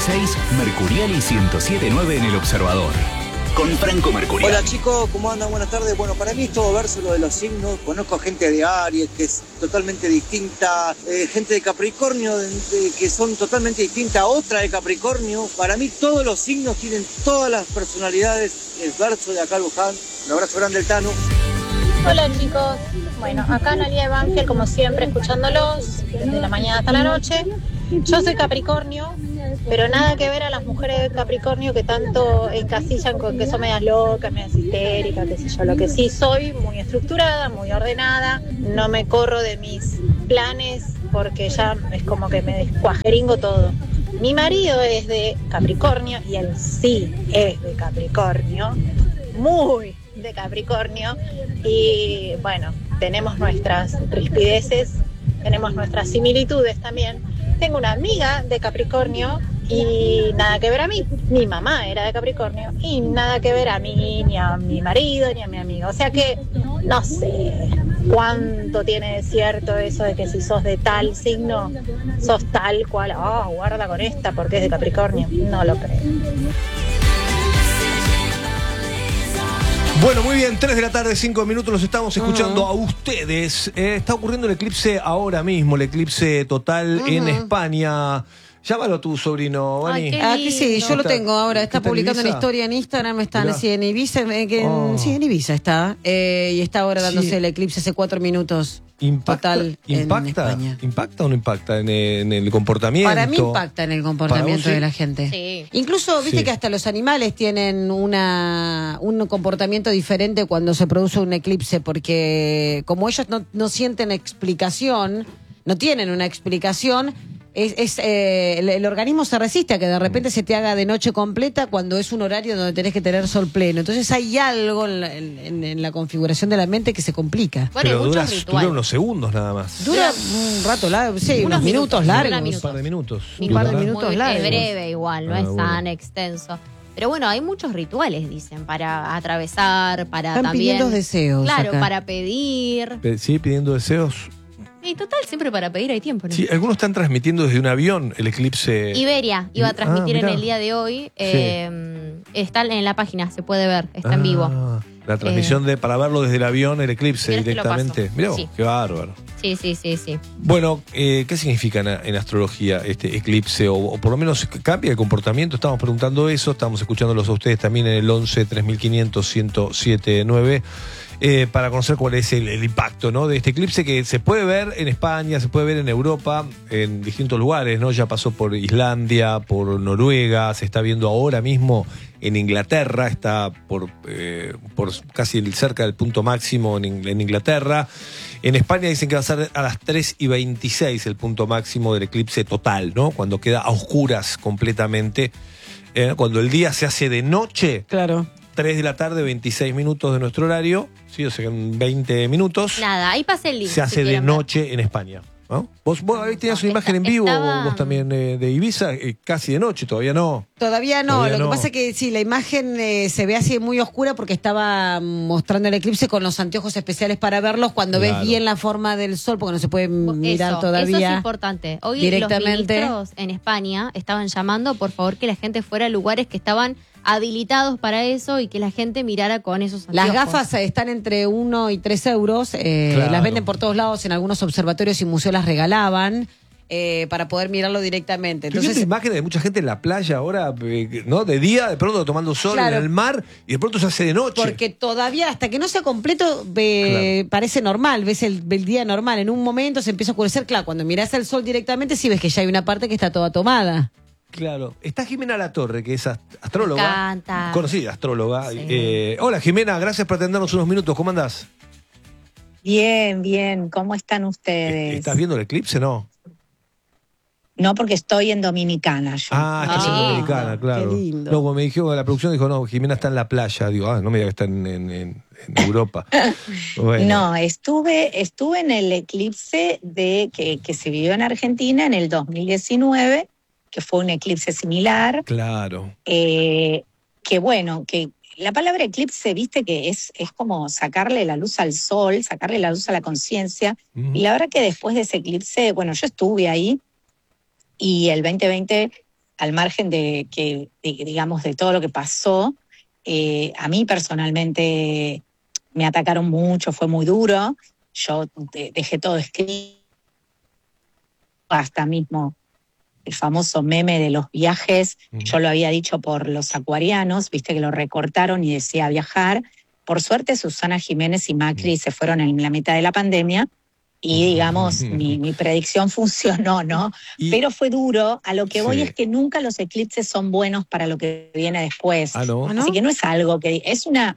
96, Mercurial y 107.9 en El Observador. Con Franco Mercurial. Hola chicos, ¿cómo andan? Buenas tardes. Bueno, para mí es todo verso lo de los signos. Conozco gente de Aries que es totalmente distinta, gente de Capricornio que son totalmente distintas a otra de Capricornio. Para mí todos los signos tienen todas las personalidades. El verso de acá Luján. Un abrazo grande del Tano. Hola chicos, bueno, acá Analia Evangel, como siempre, escuchándolos desde la mañana hasta la noche. Yo soy Capricornio, pero nada que ver a las mujeres de Capricornio que tanto encasillan con que son medias locas, medias histéricas, qué sé yo. Lo que sí soy, muy estructurada, muy ordenada, no me corro de mis planes porque ya es como que me descuajeringo todo. Mi marido es de Capricornio y él sí es de Capricornio, muy de Capricornio, y bueno, tenemos nuestras rispideces, tenemos nuestras similitudes también. Tengo una amiga de Capricornio y nada que ver a mí. Mi mamá era de Capricornio y nada que ver a mí, ni a mi marido, ni a mi amiga. O sea que no sé cuánto tiene de cierto eso de que si sos de tal signo, sos tal cual. Guarda con esta porque es de Capricornio. No lo creo. Bueno, muy bien, 3 de la tarde, 5 minutos, los estamos escuchando a ustedes. Está ocurriendo el eclipse ahora mismo, el eclipse total en España. Llámalo a tu sobrino, Vani. Que sí, yo lo tengo ahora. Está publicando una historia en Instagram. Están así en Ibiza. Sí, en Ibiza está. Y está ahora dándose el eclipse hace 4 minutos. Total ¿Impacta? En España. ¿Impacta o no impacta en el comportamiento? Para mí impacta en el comportamiento de la gente. Sí. Incluso, viste que hasta los animales tienen un comportamiento diferente cuando se produce un eclipse, porque como ellos no sienten explicación, no tienen una explicación, el organismo se resiste a que de repente se te haga de noche completa cuando es un horario donde tenés que tener sol pleno. Entonces hay algo en la configuración de la mente que se complica. Bueno, pero dura unos segundos nada más. Dura un rato largo, sí, unos minutos largos. Un par de minutos. Un par de minutos largos. Es breve igual, no es tan extenso. Pero bueno, hay muchos rituales, dicen, para atravesar, para Están también... pidiendo deseos. Claro, acá. para pedir. Sí, pidiendo deseos. Y total, siempre para pedir hay tiempo, ¿no? Sí, algunos están transmitiendo desde un avión el eclipse. Iberia iba a transmitir en mirá. el día de hoy. Está en la página, se puede ver, está en vivo. La transmisión para verlo desde el avión, el eclipse ¿Querés que lo directamente. paso? Mirá, Sí. qué bárbaro. Sí. Bueno, ¿qué significa en astrología este eclipse? O por lo menos cambia el comportamiento. Estamos preguntando eso, estamos escuchándolos a ustedes también en el 11 3500 1079. Para conocer cuál es el impacto, ¿no?, de este eclipse que se puede ver en España, se puede ver en Europa, en distintos lugares, ¿no? Ya pasó por Islandia, por Noruega, se está viendo ahora mismo en Inglaterra, está por casi cerca del punto máximo en Inglaterra. En España dicen que va a ser a las 3:26 el punto máximo del eclipse total, ¿no? Cuando queda a oscuras completamente, cuando el día se hace de noche. Claro. 3 de la tarde, 26 minutos de nuestro horario, sí, o sea que en 20 minutos. Nada, ahí pasa el link. Se hace de noche en España, ¿no? Vos ahí tenías una imagen en vivo, vos también de Ibiza, casi de noche, todavía no. Todavía no, lo que pasa es que sí, la imagen se ve así muy oscura porque estaba mostrando el eclipse con los anteojos especiales para verlos cuando ves bien la forma del sol, porque no se puede mirar todavía. Eso es importante. Hoy directamente. Los ministros en España estaban llamando, por favor, que la gente fuera a lugares que estaban habilitados para eso y que la gente mirara con esos anteojos. Las gafas están entre 1 y 3 euros, Claro. las venden por todos lados, en algunos observatorios y museos las regalaban para poder mirarlo directamente. Estoy viendo imágenes de mucha gente en la playa ahora, ¿no? De día, de pronto tomando sol Claro. en el mar, y de pronto se hace de noche. Porque todavía, hasta que no sea completo, Claro. parece normal, ves el día normal. En un momento se empieza a oscurecer, claro, cuando mirás el sol directamente sí ves que ya hay una parte que está toda tomada. Claro. Está Jimena Latorre, que es astróloga. Me encanta. Conocida astróloga. Sí. Hola Jimena, gracias por atendernos unos minutos. ¿Cómo andás? Bien, ¿cómo están ustedes? ¿Estás viendo el eclipse, no? No, porque estoy en Dominicana yo. Estás en Dominicana, claro. Qué lindo. No, como me dijo la producción, dijo, no, Jimena está en la playa. Digo, no me diga que está en Europa. Bueno. No, estuve en el eclipse que se vivió en Argentina en el 2019, que fue un eclipse similar. Claro. Que bueno, que la palabra eclipse, viste que es como sacarle la luz al sol, sacarle la luz a la conciencia. Uh-huh. Y la verdad que después de ese eclipse, bueno, yo estuve ahí y el 2020 al margen digamos, de todo lo que pasó, a mí personalmente me atacaron mucho, fue muy duro. Yo dejé todo escrito, hasta mismo el famoso meme de los viajes. Yo lo había dicho por los acuarianos, viste que lo recortaron y decía viajar. Por suerte Susana Jiménez y Macri se fueron en la mitad de la pandemia y digamos mi predicción funcionó, ¿no? Pero fue duro. A lo que voy es que nunca los eclipses son buenos para lo que viene después. ¿No? Así que no es algo que es una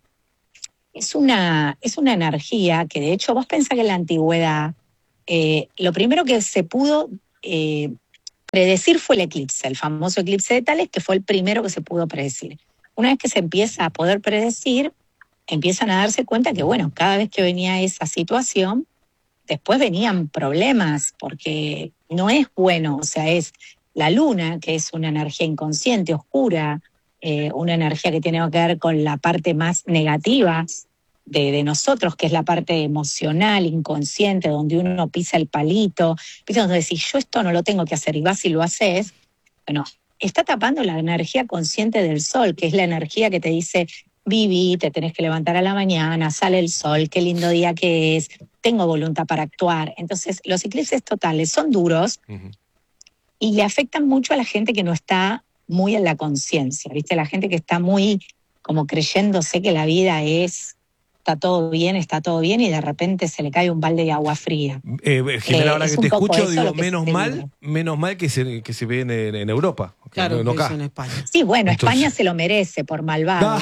energía que de hecho vos pensás que en la antigüedad lo primero que se pudo predecir fue el eclipse, el famoso eclipse de Tales, que fue el primero que se pudo predecir. Una vez que se empieza a poder predecir, empiezan a darse cuenta que, bueno, cada vez que venía esa situación, después venían problemas, porque no es bueno, o sea, es la luna, que es una energía inconsciente, oscura, una energía que tiene que ver con la parte más negativa de nosotros, que es la parte emocional, inconsciente, donde uno pisa el palito, donde decís, yo esto no lo tengo que hacer, y vas y lo haces. Bueno, está tapando la energía consciente del sol, que es la energía que te dice, viví, te tenés que levantar a la mañana, sale el sol, qué lindo día que es, tengo voluntad para actuar. Entonces, los eclipses totales son duros y le afectan mucho a la gente que no está muy en la conciencia, ¿viste? La gente que está muy como creyéndose que la vida está todo bien, y de repente se le cae un balde de agua fría. Jimena, ahora que te escucho, digo, menos mal que se ve en Europa. Claro, no que acá. es en España. Sí, bueno, Entonces... España se lo merece por malvado.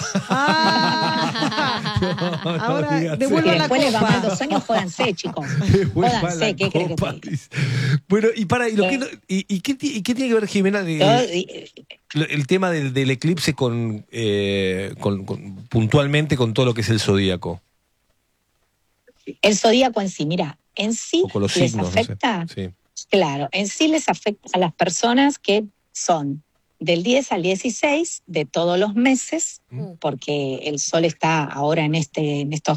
Ahora Y devuelvan la después les va mal copa. 2 años, jódanse, chicos. Jódanse, ¿qué crees que te diga? Bueno, ¿y qué tiene que ver, Jimena, el tema del eclipse con puntualmente con todo lo que es el zodíaco? El zodíaco en sí, mira, en sí O con los les signos, afecta, no sé. Sí. claro, en sí les afecta a las personas que son del 10 al 16 de todos los meses, porque el sol está ahora en estos...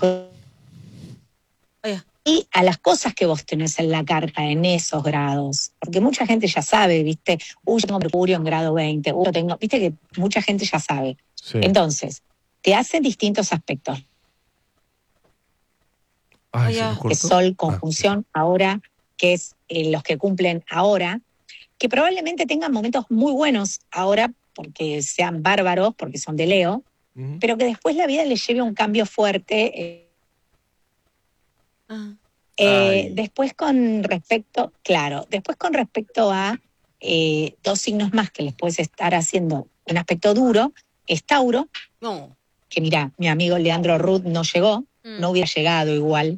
Y a las cosas que vos tenés en la carta en esos grados, porque mucha gente ya sabe, ¿viste? Yo tengo Mercurio en grado 20, viste que mucha gente ya sabe. Sí. Entonces, te hacen distintos aspectos. Ay, ¿se nos cortó? Que Sol, conjunción, ahora, que es los que cumplen ahora, que probablemente tengan momentos muy buenos ahora, porque sean bárbaros, porque son de Leo, pero que después la vida les lleve a un cambio fuerte. Después con respecto a 2 signos más que les puedes estar haciendo un aspecto duro, es Tauro, que mira, mi amigo Leandro Ruth no llegó, no hubiera llegado igual,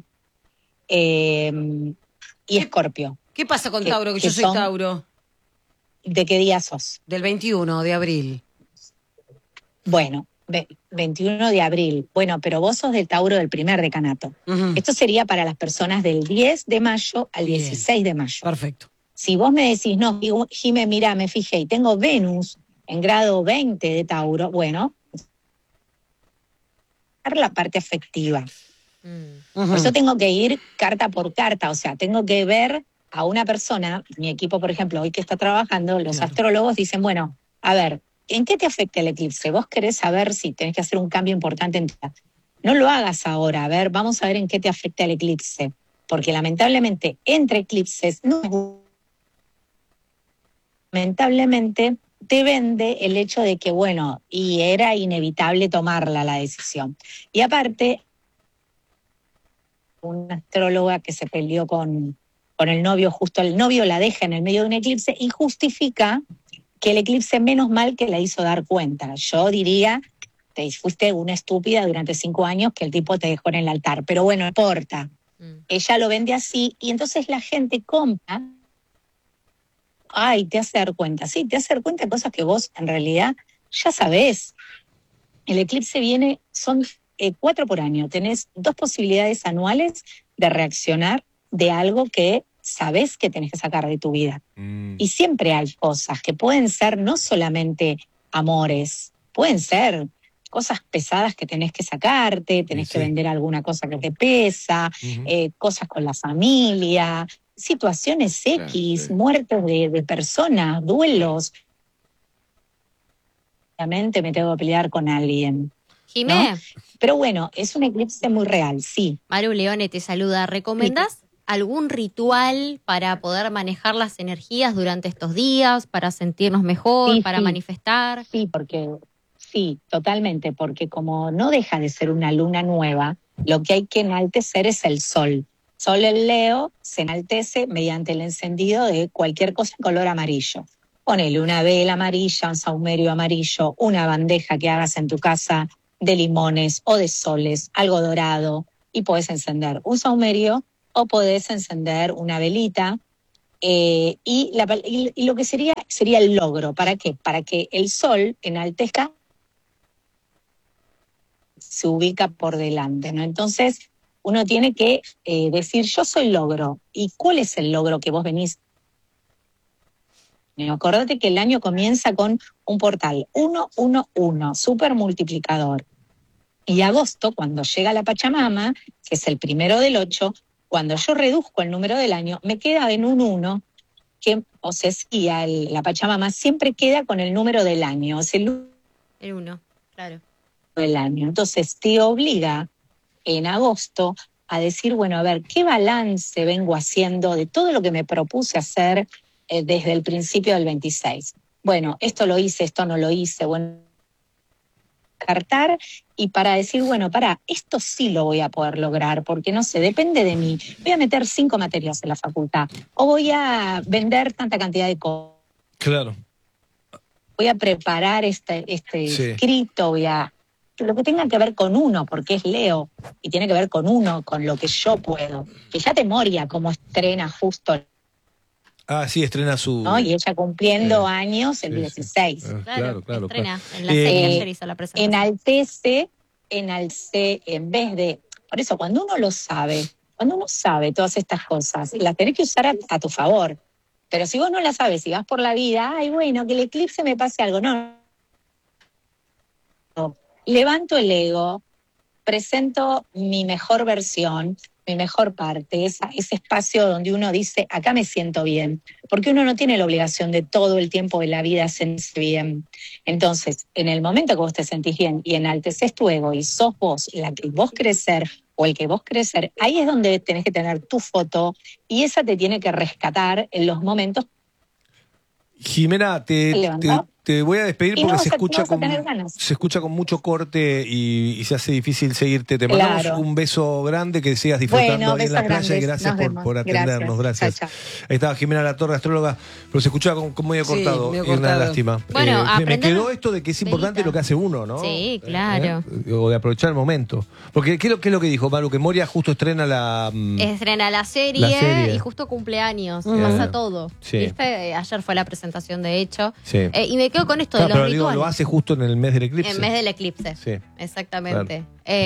y Escorpio. ¿Qué pasa con Tauro? Que yo soy Tauro. ¿De qué día sos? Del 21 de abril. Bueno, 21 de abril. Bueno, pero vos sos del Tauro del primer decanato. Esto sería para las personas del 10 de mayo al 16 de mayo. Perfecto. Si vos me decís, no, Jimé, mira, me fijé y tengo Venus en grado 20 de Tauro, bueno, la parte afectiva. Por eso tengo que ir carta por carta, o sea, tengo que ver a una persona, mi equipo, por ejemplo, hoy que está trabajando, los astrólogos dicen, bueno, a ver, ¿en qué te afecta el eclipse? Vos querés saber si tenés que hacer un cambio importante en tu vida. No lo hagas ahora, a ver, vamos a ver en qué te afecta el eclipse, porque lamentablemente entre eclipses lamentablemente te vende el hecho de que, bueno, y era inevitable tomarla la decisión. Y aparte, una astróloga que se peleó con el novio, justo el novio la deja en el medio de un eclipse y justifica que el eclipse menos mal que la hizo dar cuenta. Yo diría, te fuiste una estúpida durante 5 años que el tipo te dejó en el altar, pero bueno, no importa. Ella lo vende así y entonces la gente compra. Ay, te hace dar cuenta. Sí, te hace dar cuenta de cosas que vos en realidad ya sabés. El eclipse viene, son 4 por año. Tenés 2 posibilidades anuales de reaccionar de algo que sabés que tenés que sacar de tu vida. Y siempre hay cosas que pueden ser no solamente amores, pueden ser cosas pesadas que tenés que sacarte, tenés que vender alguna cosa que te pesa, cosas con la familia, situaciones X, muertes de personas, duelos. obviamente me tengo que pelear con alguien. Jimé, ¿no? Pero bueno, es un eclipse muy real, sí. Maru Leone te saluda. ¿Recomendás algún ritual para poder manejar las energías durante estos días, para sentirnos mejor, Sí, para sí. manifestar? Sí, totalmente, porque como no deja de ser una luna nueva, lo que hay que enaltecer es el sol. Sol en Leo se enaltece mediante el encendido de cualquier cosa en color amarillo. Ponele una vela amarilla, un saumerio amarillo, una bandeja que hagas en tu casa de limones o de soles, algo dorado, y podés encender un saumerio o podés encender una velita. Y lo que sería el logro. ¿Para qué? Para que el sol enaltezca, se ubica por delante, ¿no? Entonces, uno tiene que decir, yo soy logro. ¿Y cuál es el logro que vos venís? Acordate que el año comienza con un portal 111, súper multiplicador. Y agosto, cuando llega la Pachamama, que es el 1 del 8, cuando yo reduzco el número del año, me queda en un 1, que, o sea, sí, la Pachamama siempre queda con el número del año, es el 1, claro. Del año. Entonces te obliga en agosto a decir, bueno, a ver, ¿qué balance vengo haciendo de todo lo que me propuse hacer desde el principio del 26? Bueno, esto lo hice, esto no lo hice, bueno, cartar y para decir, bueno, esto sí lo voy a poder lograr, porque no sé, depende de mí. Voy a meter 5 materias en la facultad, o voy a vender tanta cantidad de cosas. Claro. Voy a preparar este escrito, lo que tenga que ver con uno, porque es Leo, y tiene que ver con uno, con lo que yo puedo. Que ya te Moria como estrena justo, Sí, estrena su... ¿no? Y ella cumpliendo años el 16. Claro, estrena. Claro. En la serie ayer hizo la presentación. Enaltece, en vez de... Por eso, cuando uno sabe todas estas cosas, las tenés que usar a tu favor. Pero si vos no las sabes y vas por la vida, bueno, que el eclipse me pase algo. No. Levanto el ego, presento mi mejor versión, mi mejor parte, ese espacio donde uno dice, acá me siento bien, porque uno no tiene la obligación de todo el tiempo de la vida sentirse bien. Entonces, en el momento que vos te sentís bien y enalteces tu ego y sos vos la que vos querés ser o el que vos querés ser, ahí es donde tenés que tener tu foto y esa te tiene que rescatar en los momentos. Jimena, te voy a despedir porque se escucha con mucho corte y se hace difícil seguirte. Te mandamos un beso grande, que sigas disfrutando ahí en la playa y gracias por atendernos. Gracias. Chao, chao. Ahí estaba Jimena Latorre, astróloga, pero se escuchaba como medio cortado. medio y una cortado. lástima. Bueno, me quedó esto de que es importante velita. lo que hace uno, ¿no? Sí, claro. O de aprovechar el momento. Porque, ¿qué es lo que dijo Maru? Que Moria justo estrena Estrena la serie y justo cumpleaños. Pasa todo. Sí. ¿Viste? Ayer fue la presentación, de hecho. Sí. Y me quedo con esto de los pero rituales. lo hace justo en el mes del eclipse. En mes del eclipse. Sí. Exactamente.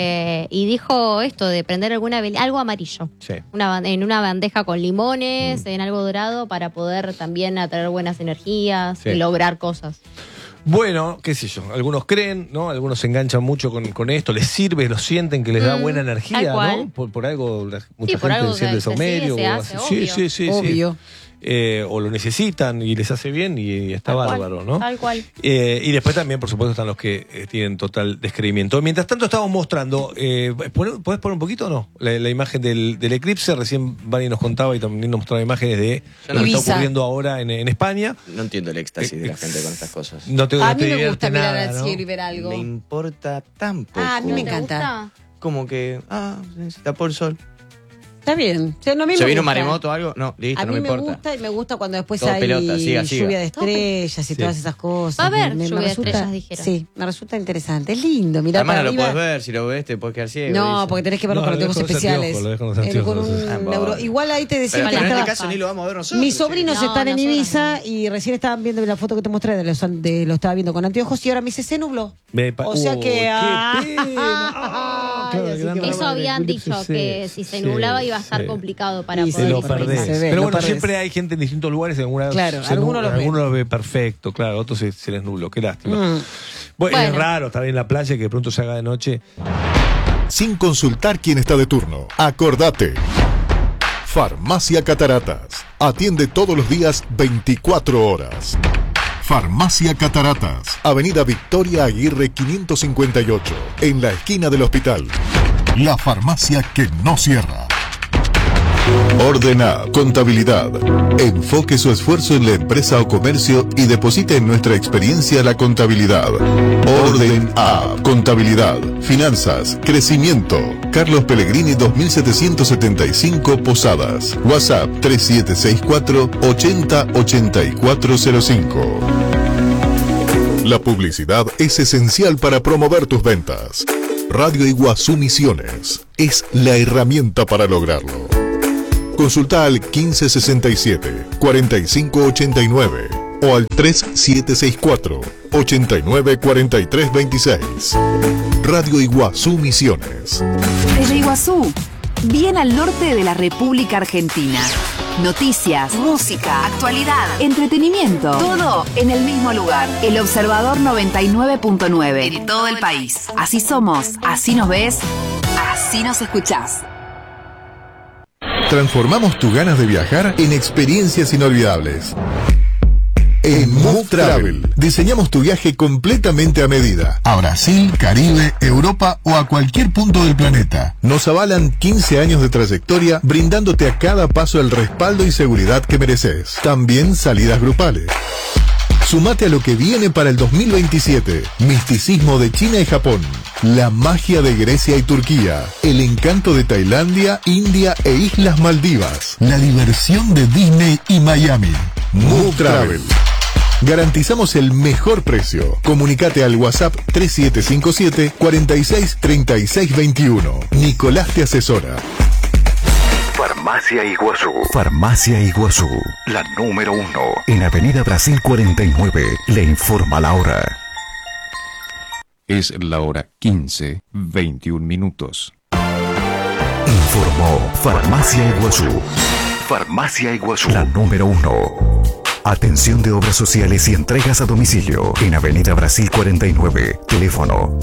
Y dijo esto de prender algo amarillo. Sí. En una bandeja con limones, en algo dorado, para poder también atraer buenas energías y lograr cosas. Bueno, qué sé yo, algunos creen, ¿no? Algunos se enganchan mucho con esto, les sirve, lo sienten que les da buena energía, tal cual. ¿no? Por algo, mucha por gente algo enciende que el saumerio. se o hace, así. obvio. Sí. Obvio. O lo necesitan y les hace bien y está Tal bárbaro, cual, ¿no? tal cual. Y después también, por supuesto, están los que tienen total descreimiento. Mientras tanto, estamos mostrando, ¿podés poner un poquito o no? La imagen del eclipse, recién Vani nos contaba y también nos mostraba imágenes de lo que está Ibiza. ocurriendo ahora en España. No entiendo el éxtasis de la gente con estas cosas. No te, A no mí te me divierte gusta mirar nada, al ¿no? cielo y ver algo. Me importa tan poco. A mí me ¿Te encanta. gusta? Como que, se tapó el sol. Está bien. O sea, no, a mí ¿Se me vino un gusta. maremoto o algo? No, listo, A no mí me me importa. gusta y me gusta cuando después Todo hay pelota, siga. lluvia de estrellas y Sí. todas esas cosas. Va a haber Me lluvia de resulta- estrellas, dijeron. Sí, me resulta interesante. Es lindo, mirá Además para no lo arriba. puedes ver, si lo ves te puedes quedar ciego. No, dicen. porque tenés que verlo No, con lo anteojos dejo con los especiales. anteojos, lo dejo con los Con anteojos, un sí. neuro. Igual ahí te decía Pero que en este estaba- caso ni lo vamos a ver nosotros. Mis sobrinos No, están en nosotros Ibiza no. y recién estaban viendo la foto que te mostré lo estaba viendo con anteojos y ahora me dice se nubló. O sea que ¡Qué ah, pena! ay, así que Eso habían dicho, que si se nublaba iba a estar complicado para Y poder Te lo disfrutar. perdés. Se ve, Pero lo bueno, perdés. siempre hay gente en distintos lugares. En alguna, Claro, algunos los ven. algunos los ve perfecto, claro, otros se les nubló. Qué lástima. Bueno, Bueno. es raro estar en la playa y que de pronto se haga de noche. Sin consultar quién está de turno. Acordate. Farmacia Cataratas. Atiende todos los días 24 horas. Farmacia Cataratas, Avenida Victoria Aguirre 558, en la esquina del hospital. La farmacia que no cierra. Ordena Contabilidad. Enfoque su esfuerzo en la empresa o comercio y deposite en nuestra experiencia la contabilidad. Orden A. Contabilidad, finanzas, crecimiento. Carlos Pellegrini 2775 Posadas. WhatsApp 3764 808405. La publicidad es esencial para promover tus ventas. Radio Iguazú Misiones es la herramienta para lograrlo. Consulta al 1567-4589 o al 3764-894326. Radio Iguazú Misiones. Desde Iguazú, bien al norte de la República Argentina. Noticias, música, actualidad, entretenimiento, todo en el mismo lugar. El Observador 99.9 en todo el país. Así somos, así nos ves, así nos escuchás. Transformamos tus ganas de viajar en experiencias inolvidables. En Move Travel diseñamos tu viaje completamente a medida. A Brasil, Caribe, Europa o a cualquier punto del planeta. Nos avalan 15 años de trayectoria, brindándote a cada paso el respaldo y seguridad que mereces. También salidas grupales. Sumate a lo que viene para el 2027. Misticismo de China y Japón. La magia de Grecia y Turquía. El encanto de Tailandia, India e Islas Maldivas. La diversión de Disney y Miami. Move Travel. Garantizamos el mejor precio. Comunicate al WhatsApp 3757 46 36 21. Nicolás te asesora. Farmacia Iguazú. Farmacia Iguazú, la número 1. En Avenida Brasil 49. Le informa la hora. Es la hora 15:21. Informó Farmacia Iguazú. Farmacia Iguazú, la número 1. Atención de obras sociales y entregas a domicilio. En Avenida Brasil 49. Teléfono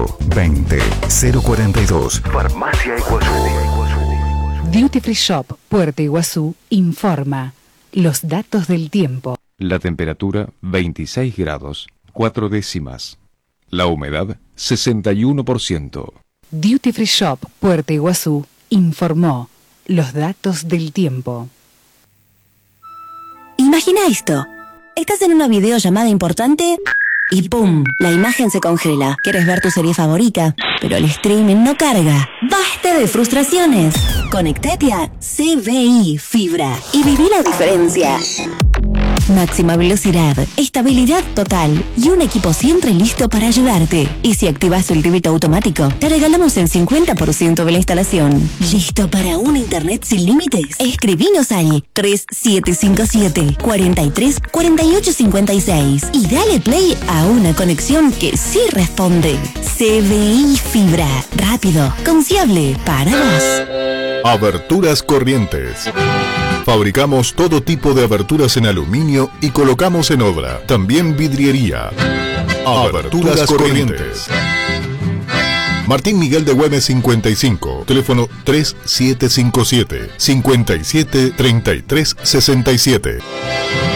420-042. Farmacia Iguazú. Duty Free Shop Puerto Iguazú informa los datos del tiempo. La temperatura 26 grados, 4 décimas. La humedad 61%. Duty Free Shop Puerto Iguazú informó los datos del tiempo. Imagina esto. Estás en una videollamada importante y ¡pum! La imagen se congela. Quieres ver tu serie favorita, pero el streaming no carga. ¡Basta de frustraciones! Conectate a CBI Fibra y viví la diferencia. Máxima velocidad, estabilidad total y un equipo siempre listo para ayudarte. Y si activas el débito automático, te regalamos el 50% de la instalación. ¿Listo para un internet sin límites? Escribinos al 3757 43 48 56 y dale play a una conexión que sí responde. CBI Fibra, rápido, confiable, para vos. Aberturas Corrientes. Fabricamos todo tipo de aberturas en aluminio y colocamos en obra. También vidriería. Aberturas Corrientes. Martín Miguel de Güemes 55. Teléfono 3757 57 33 67.